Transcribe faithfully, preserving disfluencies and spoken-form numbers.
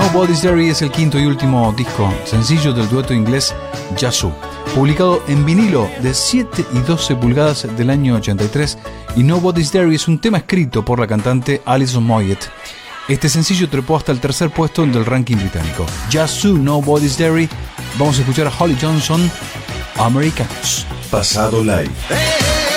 Nobody's Diary es el quinto y último disco sencillo del dueto inglés Yazoo, publicado en vinilo de siete y doce pulgadas del año ochenta y tres, y Nobody's Diary es un tema escrito por la cantante Alison Moyet. Este sencillo trepó hasta el tercer puesto del ranking británico. Yazoo, Nobody's Diary. Vamos a escuchar a Holly Johnson, Americans. Pasado Live.